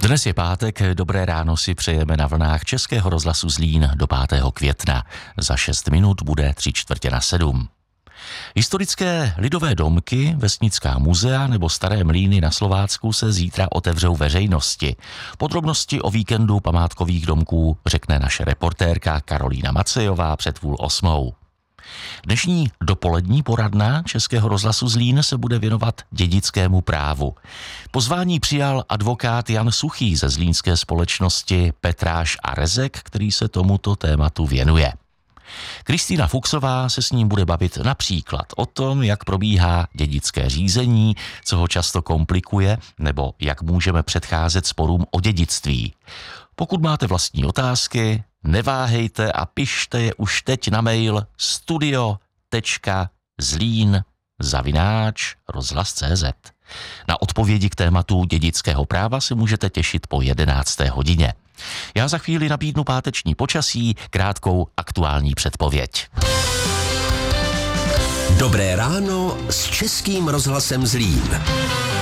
Dnes je pátek, dobré ráno si přejeme na vlnách Českého rozhlasu Zlín do 5. května. Za 6 minut bude 6:45. Historické lidové domky, vesnická muzea nebo staré mlýny na Slovácku se zítra otevřou veřejnosti. Podrobnosti o víkendu památkových domků řekne naše reportérka Karolína Macejová před 7:30. Dnešní dopolední poradna Českého rozhlasu Zlín se bude věnovat dědickému právu. Pozvání přijal advokát Jan Suchý ze zlínské společnosti Petráš a Rezek, který se tomuto tématu věnuje. Kristýna Fuchsová se s ním bude bavit například o tom, jak probíhá dědické řízení, co ho často komplikuje, nebo jak můžeme předcházet sporům o dědictví. Pokud máte vlastní otázky, neváhejte a pište je už teď na mail studio.zlín@rozhlas.cz. Na odpovědi k tématu dědického práva si můžete těšit po 11. hodině. Já za chvíli nabídnu páteční počasí, krátkou aktuální předpověď. Dobré ráno s Českým rozhlasem Zlín.